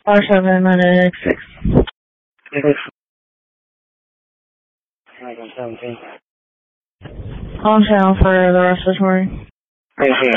5796. On channel for the rest of this morning.